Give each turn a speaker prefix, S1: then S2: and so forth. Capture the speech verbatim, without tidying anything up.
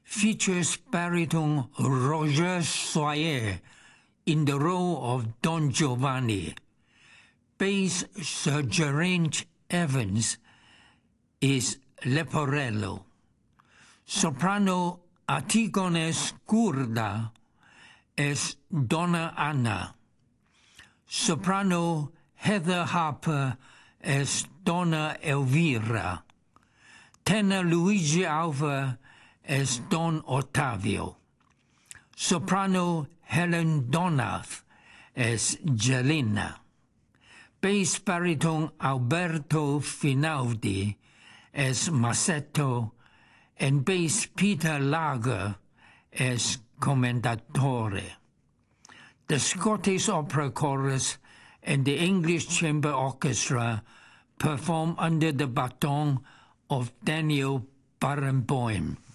S1: features baritone Roger Soyer in the role of Don Giovanni. Bass Sir Geraint Evans is Leporello. Soprano Antigone Scurda as Donna Anna. Soprano Heather Harper as Donna Elvira. Tenor Luigi Alva as Don Ottavio. Soprano Helen Donath as Jelena. Bass baritone Alberto Finaldi as Massetto, and bass Peter Lager as Commendatore. The Scottish Opera Chorus and the English Chamber Orchestra perform under the baton of Daniel Barenboim.